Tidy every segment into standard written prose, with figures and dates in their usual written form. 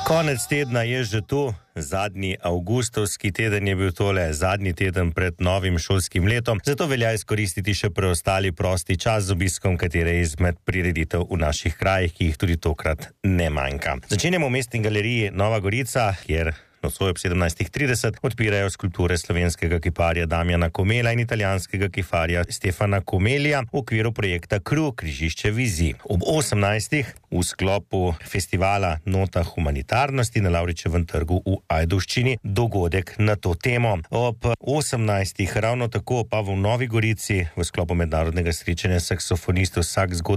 Konec tedna je že tu, zadnji avgustovski teden je bil tole, zadnji teden pred novim šolskim letom, zato velja izkoristiti še preostali prosti čas z obiskom katere izmed prireditev v naših krajih, ki jih tudi tokrat ne manjka. Začenjamo v Mestni galeriji Nova Gorica, kjer nocoj ob 17:30 odpirajo skulpture slovenskega kiparja Damjana Komela in italijanskega kiparja Stefana Komelija v okviru projekta KRU, križišče vizij. Ob 18:00 v sklopu festivala Nota humanitarnosti na Lavričevem trgu v Ajdovščini dogodek na to temo. Ob 18:00 ravno tako pa v Novi Gorici v sklopu mednarodnega srečanja saksofonistov Saxgo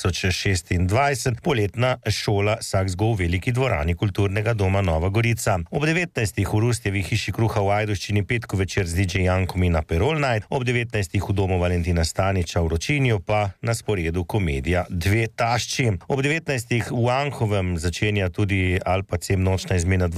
2026 poletna šola Saxgo v veliki dvorani Kulturnega doma Nova Gorica. Ob 19:00 v Rustjevi hiši kruha v Ajdovščini petko večer z DJ Jankom in Aperol Night, ob 19:00 v domu Valentina Staniča v Ročinju pa na sporedu komedija Dve tašči. Ob 19:00 v Anhovem začenja tudi Alpacem nočna izmena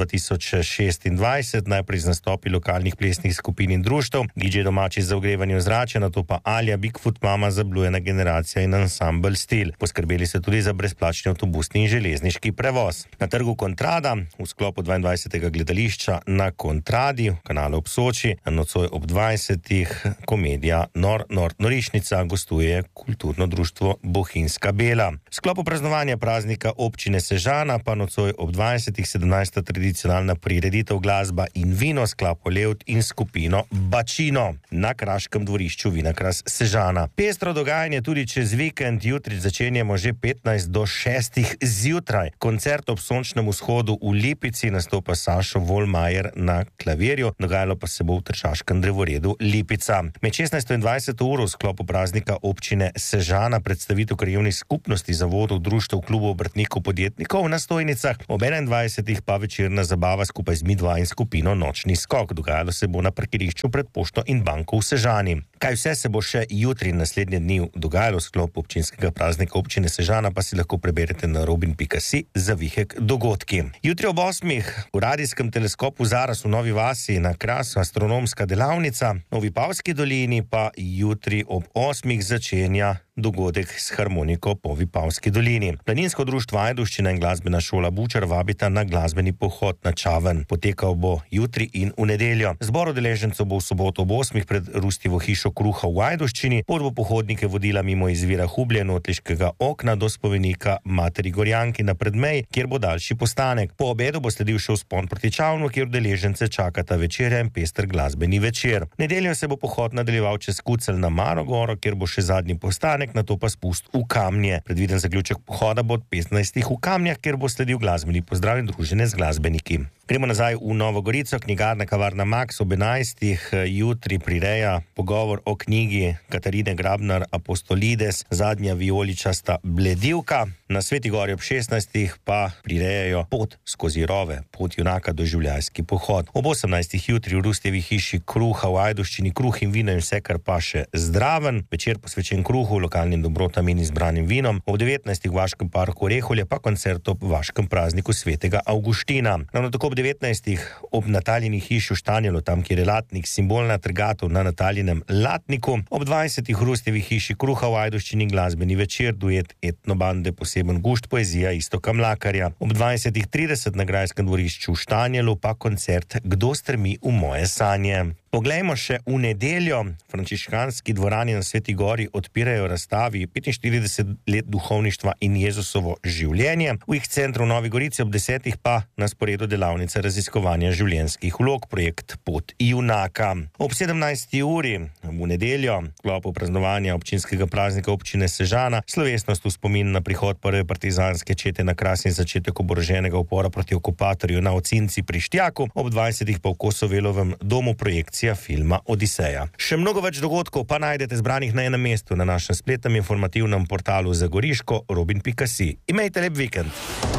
2026, najprej z nastopi lokalnih plesnih skupin in društev, DJ domači za ogrevanje ozračja, nato pa Alja, Bigfoot Mama, Zablujena generacija in ansambel Stil. Poskrbeli so tudi za brezplačni avtobusni in železniški prevoz. Na trgu Kontrada v sklopu 22. gledališča na Kontradi v kanalu ob Soči nocoj ob 20:00 komedija Norišnica gostuje kulturno društvo Bohinjska Bela. V sklopu praznovanja praznika občine Sežana pa nocoj ob 20:00 17. tradicionalna prireditev Glasba in vino s Klapo Levt in skupino Bačino na kraškem dvorišču Vinakras Sežana. Pestro dogajanje tudi čez vikend, jutri začenjamo že 15 do 6 zjutraj. Koncert ob sončnem vzhodu v Lipici, nastopa Sašo Volmajer na klavirju, dogajalo pa se bo v Tržaškem drevoredu Lipica. Med 16. in 20. uro v sklopu praznika občine Sežana predstavitev krajevnih skupnosti, zavodov, društev, klubov, obrtnikov, podjetnikov na stojnicah, ob 21:00 pa večerna zabava skupaj z Midva in skupino Nočni skok. Dogajalo se bo na parkirišču pred pošto in banko v Sežani. Kaj vse se bo še jutri in naslednje dni dogajalo v sklopu občinskega praznika občine Sežana, pa si lahko preberete na robin.si za vihek dogodki. Jutri ob 8:00 v radijskem teleskopu Zaras v Novi Vasi na Krasu astronomska delavnica, v Vipavski dolini pa jutri ob 8:00 začenja dogodek s harmoniko po Vipavski dolini. Planinsko društvo Ajdovščina in glasbena šola Bučar vabita na glasbeni pohod na Čaven. Potekal bo jutri in v nedeljo. Zbor udeležencev bo v soboto ob 8:00 pred Rustjevo hišo kruha v Ajdovščini, pot bo pohodnike vodila mimo izvira Hublje, Notliškega okna do spomenika Materi Gorjanki na Predmej, kjer bo daljši postanek. Po obedu bo sledil še vzpon proti Čavnu, kjer udeležence čakata večerja in pester glasbeni večer. V nedeljo se bo pohod nadaljeval čez Kucelj na Marogoro, kjer bo še zadnji postanek, nato pa spust v Kamnje. Predviden zaključek pohoda bo od 15:00 v Kamnjah, kjer bo sledil glasbeni pozdrav in druženje z glasbeniki. Gremo nazaj v Novo Gorico, knjigarna Kavarna Max ob 11:00 jutri prireja pogovor o knjigi Katarine Grabnar Apostolides, zadnja vijoličasta bledivka. Na Sveti Gori ob 16:00 pa prirejajo Pot skozi rove, pot junaka doživljajski pohod. Ob 18:00 jutri v Rustjevi hiši kruha v Ajdovščini kruh in vino in vse, kar pa še zdraven. Večer posvečen kruhu, lokalnim dobrotam in izbranim vinom. Ob 19:00 v Vaškem parku Oreholje pa koncert ob Vaškem prazniku svetega Avguština. Ravno tako ob 19:00 ob Nataljini hiši v Štanjelu, tam kjer je Latnik, simbolna trgatev na Nataljinem Latniku. Ob 20:00 v Rustjevi hiši kruha v Ajdovščini glasbeni večer, duet etnobande Poseben gušt, poezija Iztoka Mlakarja. Ob 20:30 na Grajskem dvorišču v Štanjelu pa koncert Kdo strmi v moje sanje. Poglejmo še v nedeljo. Frančiškanski dvorani na Sveti Gori odpirajo razstavi 45 let duhovništva in Jezusovo življenje. V jih centru v Novi Gorici ob 10:00 pa na sporedu delavnica raziskovanja življenjskih vlog, projekt Pot junaka. Ob 17. uri v nedeljo v sklopu praznovanja občinskega praznika občine Sežana slovesnost v spomin na prihod prve partizanske čete na Kras in začetek oboroženega upora proti okupatorju na Ocinci pri Štjaku, ob 20:00 pa v Kosovelovem domu projekcija filma Odiseja. Še mnogo več dogodkov pa najdete zbranih na enem mestu na našem spletnem informativnem portalu za Goriško robin.si. Imejte lep vikend.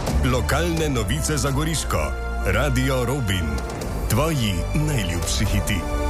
Lokalne novice za Goriško. Radio Robin. Tvoji najljubši hiti.